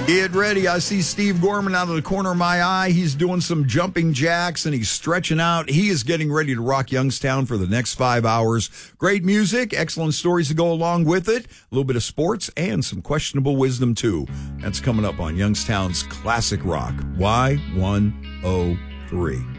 Get ready. I see Steve Gorman out of the corner of my eye. He's doing some jumping jacks and he's stretching out. He is getting ready to rock Youngstown for the next 5 hours. Great music, excellent stories to go along with it, a little bit of sports, and some questionable wisdom, too. That's coming up on Youngstown's Classic Rock, Y103.